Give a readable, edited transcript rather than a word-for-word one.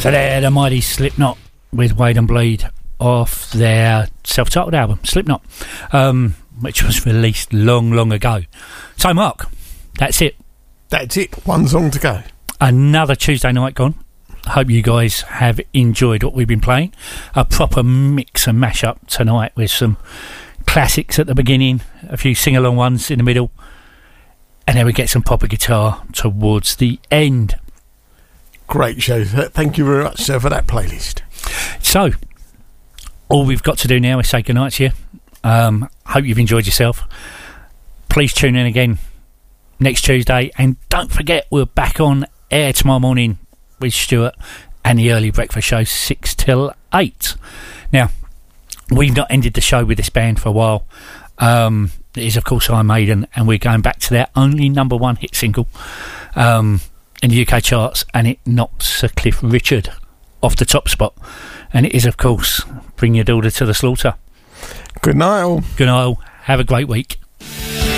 So they're the mighty Slipknot with Wade and Bleed off their self-titled album, Slipknot, which was released long ago. So, Mark, that's it. That's it. One song to go. Another Tuesday night gone. Hope you guys have enjoyed what we've been playing. A proper mix and mash-up tonight with some classics at the beginning, a few sing-along ones in the middle, and then we get some proper guitar towards the end. Great show. Thank you very much, sir, for that playlist. So, all we've got to do now is say goodnight to you. Hope you've enjoyed yourself. Please tune in again next Tuesday, and don't forget we're back on air tomorrow morning with Stuart and the early breakfast show 6 till 8. Now, we've not ended the show with this band for a while. It is, of course, Iron Maiden, and we're going back to their only number one hit single in the UK charts, and it knocks Sir Cliff Richard off the top spot. And it is, of course, Bring Your Daughter to the Slaughter. Good night all. Good night all. Have a great week.